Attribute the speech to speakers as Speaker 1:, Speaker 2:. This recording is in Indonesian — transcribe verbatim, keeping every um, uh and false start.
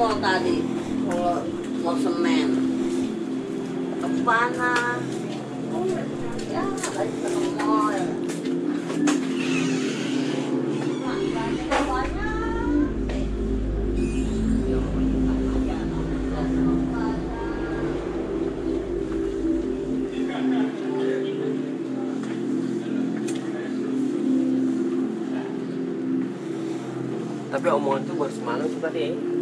Speaker 1: mall tadi, mall, mall semen. Ke mana? Ya, lagi ke mall.
Speaker 2: Tapi omongan tuh baru semalam tuh tadi.